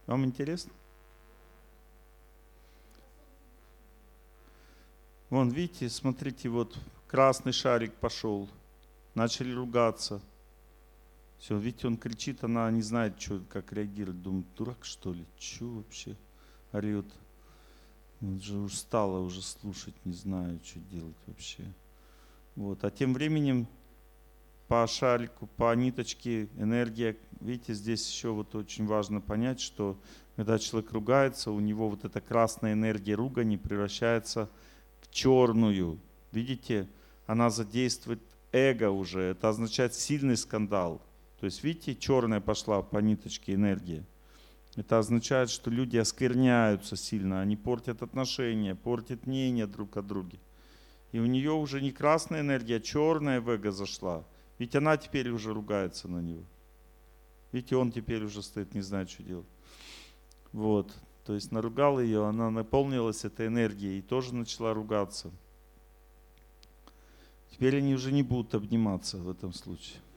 Вам интересно? Вон, видите, смотрите, вот красный шарик пошел. Начали ругаться. Все, видите, он кричит, она не знает, что, как реагировать. Думает, дурак что ли? Че вообще орет? Уже устала уже слушать, не знаю, что делать вообще. Вот. А тем временем по шарику, по ниточке энергия, видите, здесь еще вот очень важно понять, что когда человек ругается, у него вот эта красная энергия ругани превращается в черную. Видите, она задействует эго уже, это означает сильный скандал. То есть, видите, черная пошла по ниточке энергия. Это означает, что люди оскверняются сильно, они портят отношения, портят мнение друг о друге. И у нее уже не красная энергия, а черная в эго зашла. Ведь она теперь уже ругается на него. Видите, он теперь уже стоит, не знает, что делать. Вот. То есть наругал ее, она наполнилась этой энергией и тоже начала ругаться. Теперь они уже не будут обниматься в этом случае.